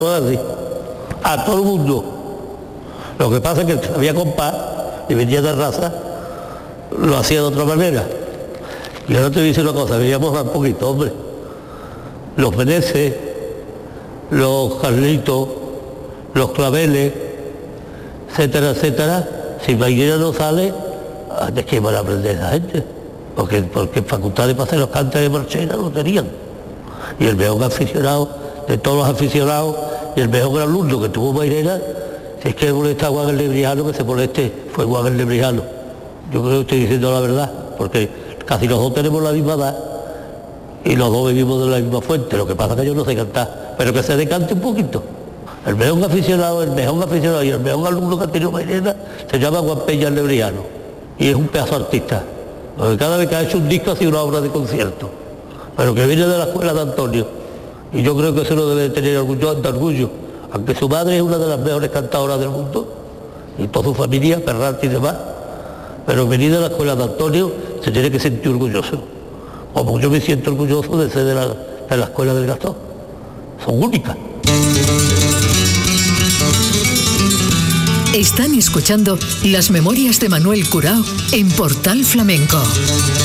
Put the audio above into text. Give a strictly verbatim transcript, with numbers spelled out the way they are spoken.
así, a todo el mundo. Lo que pasa es que había compás y venía de raza, lo hacía de otra manera. Y ahora te voy a decir una cosa, veíamos un poquito, hombre. Los Meneses, los Carlitos, los Claveles, etcétera, etcétera, si mañana no sale, ¿de qué van a aprender esa gente? Porque, porque facultades para hacer los cantes de marchena no tenían. Y el mejor aficionado, de todos los aficionados, y el mejor alumno que tuvo Mairena, si es que molesta a Juan el Lebrijano, que se moleste, fue Juan el Lebrijano. Yo creo que estoy diciendo la verdad, porque casi los dos tenemos la misma edad, y los dos vivimos de la misma fuente, lo que pasa es que yo no sé cantar, pero que se decante un poquito. El mejor aficionado, el mejor aficionado y el mejor alumno que ha tenido Mairena se llama Juan Peña el Lebrijano, y es un pedazo artista, porque cada vez que ha hecho un disco ha sido una obra de concierto, pero que viene de la escuela de Antonio, y yo creo que eso no debe de tener orgullo, de orgullo, aunque su madre es una de las mejores cantadoras del mundo, y toda su familia, Ferrante y demás, pero venir de la escuela de Antonio se tiene que sentir orgulloso, como yo me siento orgulloso de ser de la, de la escuela del Gastón, son únicas. Están escuchando Las Memorias de Manuel Curao en Portal Flamenco.